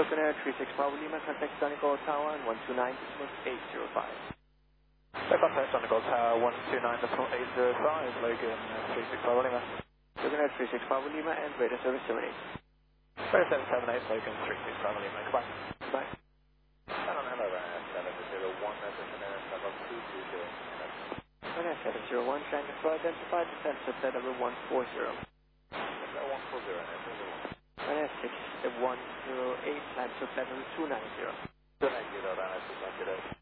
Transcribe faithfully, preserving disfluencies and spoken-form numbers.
Logan Air three six Bravo Lima, contact Donegal Tower and one two nine decimal eight zero five. Contact Donegal Tower one two nine decimal eight zero five, Logan three six Bravo Lima. Logan Air three six Bravo Lima and radar service seven eight. Radar seven seven eight, Logan three six Bravo Lima, goodbye. Goodbye. And on hello there, seven zero one, Vision Air level two two zero. Logan Air seven zero one, trying to fly identified, descent to set level one four zero. one four zero, Logan Air six one zero eight, climb to set level two nine zero. two nine zero, that is